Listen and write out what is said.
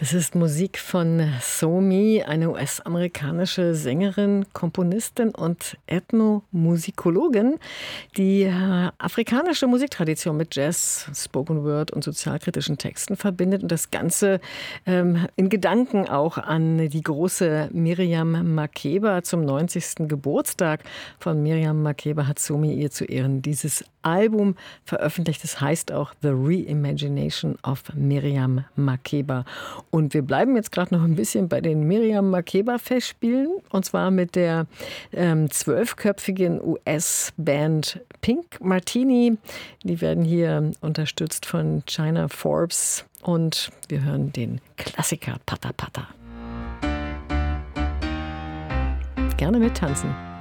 Das ist Musik von Somi, eine US-amerikanische Sängerin, Komponistin und Ethnomusikologin, die afrikanische Musiktradition mit Jazz, Spoken Word und sozialkritischen Texten verbindet und das Ganze in Gedanken auch an die große Miriam Makeba. Zum 90. Geburtstag von Miriam Makeba hat Somi ihr zu Ehren dieses Album veröffentlicht. Das heißt auch The Reimagination of Miriam Makeba. Und wir bleiben jetzt gerade noch ein bisschen bei den Miriam Makeba-Festspielen. Und zwar mit der 12-köpfigen US-Band Pink Martini. Die werden hier unterstützt von China Forbes. Und wir hören den Klassiker Pata Pata. Gerne mittanzen.